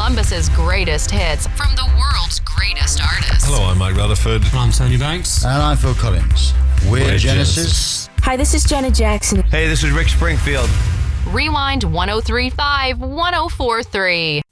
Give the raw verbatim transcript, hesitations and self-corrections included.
Columbus's greatest hits from the world's greatest artists. Hello, I'm Mike Rutherford. I'm Tony Banks. And I'm Phil Collins. We're, We're Genesis. Genesis. Hi, this is Janet Jackson. Hey, this is Rick Springfield. Rewind one oh three point five, one oh four point three.